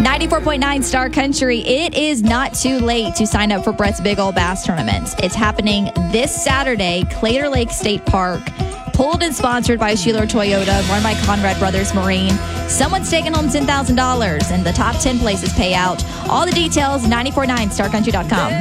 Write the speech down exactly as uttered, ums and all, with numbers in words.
ninety-four point nine Star Country. It is not too late to sign up for Brett's Big Old Bass Tournament. It's happening this Saturday, Claytor Lake State Park. Pulled and sponsored by Sheeler Toyota, run by Conrad Brothers Marine. Someone's taking home ten thousand dollars, and the top ten places pay out. All the details, nine four nine star country dot com.